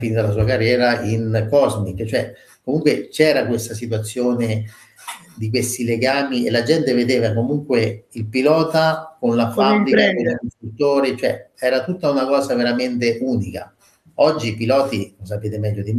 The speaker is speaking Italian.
finita la sua carriera in Cosmic, cioè comunque c'era questa situazione di questi legami e la gente vedeva comunque il pilota con la fabbrica, con i costruttori, cioè era tutta una cosa veramente unica. Oggi i piloti, lo sapete meglio di me,